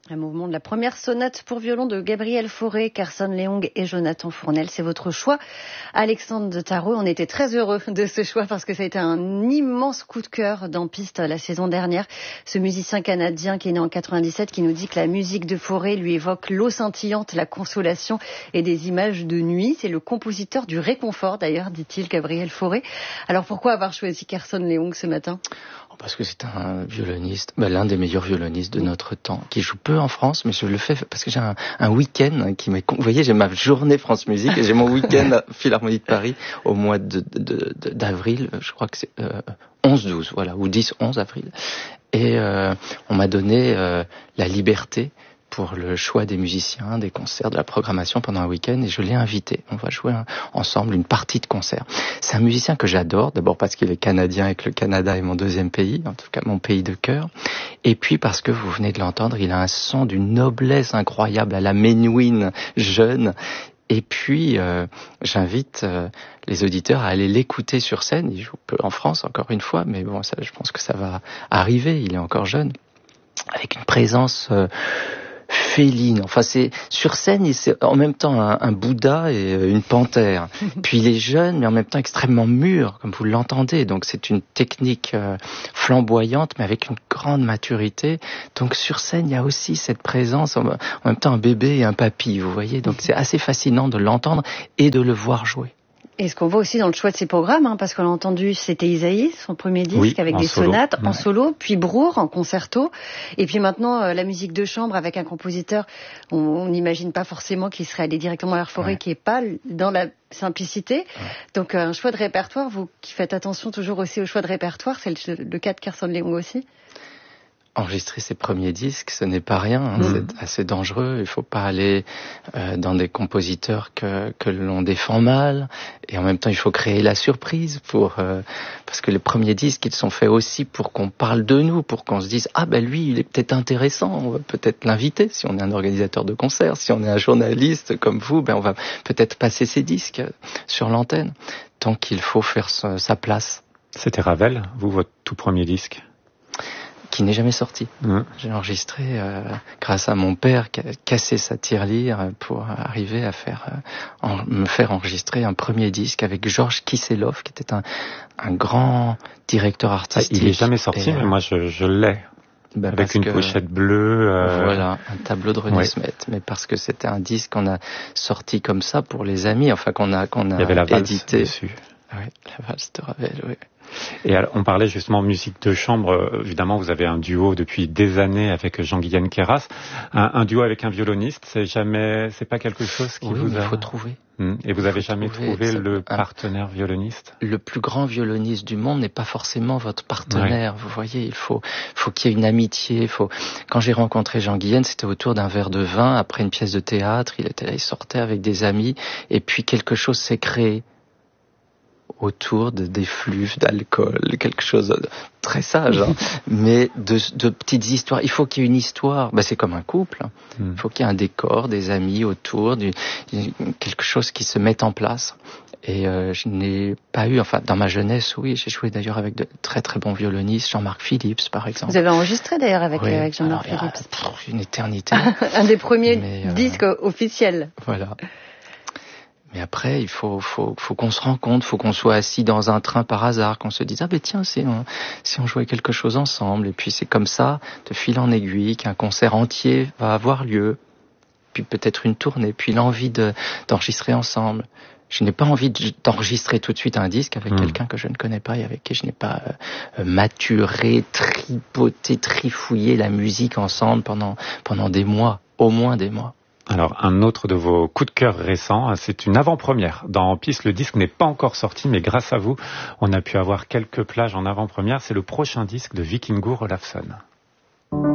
Un mouvement de la première sonate pour violon de Gabriel Fauré, Carson Leong et Jonathan Fournel. C'est votre choix, Alexandre de Tarot. On était très heureux de ce choix parce que ça a été un immense coup de cœur dans Piste la saison dernière. Ce musicien canadien qui est né en 97 qui nous dit que la musique de Fauré lui évoque l'eau scintillante, la consolation et des images de nuit. C'est le compositeur du réconfort d'ailleurs, dit-il, Gabriel Fauré. Alors pourquoi avoir choisi Carson Leong ce matin ? Parce que c'est un violoniste, l'un des meilleurs violonistes de notre temps, qui joue peu en France, mais je le fais parce que j'ai un week-end qui m'est... Vous voyez, j'ai ma journée France Musique et j'ai mon week-end à Philharmonie de Paris au mois d'avril, je crois que c'est 11-12, voilà, ou 10-11 avril. Et on m'a donné la liberté pour le choix des musiciens, des concerts, de la programmation pendant un week-end, et je l'ai invité. On va jouer ensemble une partie de concert. C'est un musicien que j'adore, d'abord parce qu'il est canadien et que le Canada est mon deuxième pays, en tout cas mon pays de cœur, et puis parce que, vous venez de l'entendre, il a un son d'une noblesse incroyable à la Menuhin jeune. Et puis, j'invite les auditeurs à aller l'écouter sur scène. Il joue peu en France, encore une fois, mais bon, ça, je pense que ça va arriver, il est encore jeune, avec une présence... féline, enfin c'est sur scène, c'est en même temps un Bouddha et une panthère. Puis il est jeune, mais en même temps extrêmement mûr, comme vous l'entendez. Donc c'est une technique flamboyante, mais avec une grande maturité. Donc sur scène, il y a aussi cette présence, en même temps un bébé et un papy, vous voyez. Donc c'est assez fascinant de l'entendre et de le voir jouer. Et ce qu'on voit aussi dans le choix de ses programmes, parce qu'on l'a entendu, c'était Isaïe, son premier disque, avec des sonates en solo, puis Breuer en concerto, et puis maintenant la musique de chambre avec un compositeur, on n'imagine pas forcément qu'il serait allé directement vers Fauré, qui est pas dans la simplicité. Donc un choix de répertoire, vous qui faites attention toujours aussi au choix de répertoire, c'est le cas de Carson Leong aussi. Enregistrer ses premiers disques, ce n'est pas rien, c'est assez dangereux. Il faut pas aller dans des compositeurs que l'on défend mal, et en même temps il faut créer la surprise parce que les premiers disques ils sont faits aussi pour qu'on parle de nous, pour qu'on se dise lui il est peut-être intéressant, on va peut-être l'inviter si on est un organisateur de concerts, si on est un journaliste comme vous, on va peut-être passer ses disques sur l'antenne. Donc il faut faire sa place. C'était Ravel, votre tout premier disque? Qui n'est jamais sorti. J'ai enregistré grâce à mon père qui a cassé sa tirelire pour arriver à me faire enregistrer un premier disque avec Georges Kisselov, qui était un grand directeur artistique. Il n'est jamais sorti, mais moi je l'ai. Avec une pochette bleue. Voilà, un tableau de René Smet. Mais parce que c'était un disque qu'on a sorti comme ça pour les amis, qu'on a Il y avait la valse édité. Dessus. Oui, la valse de Ravel, oui. Et alors, on parlait justement musique de chambre. Évidemment, vous avez un duo depuis des années avec Jean-Guihen Queyras. Un duo avec un violoniste, c'est pas quelque chose qui vous a... il faut trouver. Et vous avez jamais trouvé le partenaire violoniste? Le plus grand violoniste du monde n'est pas forcément votre partenaire. Vous voyez, il faut qu'il y ait une amitié. Quand j'ai rencontré Jean-Guihen, c'était autour d'un verre de vin, après une pièce de théâtre. Il sortait avec des amis, et puis quelque chose s'est créé autour des flux d'alcool, quelque chose de très sage, mais de petites histoires. Il faut qu'il y ait une histoire. C'est comme un couple. Il faut qu'il y ait un décor, des amis autour, quelque chose qui se mette en place. Et je n'ai pas eu, dans ma jeunesse, oui, j'ai joué d'ailleurs avec de très très bons violonistes, Jean-Marc Phillips par exemple. Vous avez enregistré d'ailleurs avec Jean-Marc Phillips. Une éternité. Un des premiers disques officiels. Voilà. Mais après, il faut qu'on se rencontre, faut qu'on soit assis dans un train par hasard, qu'on se dise tiens, si on jouait quelque chose ensemble. Et puis c'est comme ça, de fil en aiguille, qu'un concert entier va avoir lieu, puis peut-être une tournée, puis l'envie d'enregistrer ensemble. Je n'ai pas envie d'enregistrer tout de suite un disque avec quelqu'un que je ne connais pas et avec qui je n'ai pas maturé, tripoté, trifouillé la musique ensemble pendant des mois, au moins des mois. Alors, un autre de vos coups de cœur récents, c'est une avant-première. Dans Piste, le disque n'est pas encore sorti, mais grâce à vous, on a pu avoir quelques plages en avant-première. C'est le prochain disque de Vikingur Olafsson.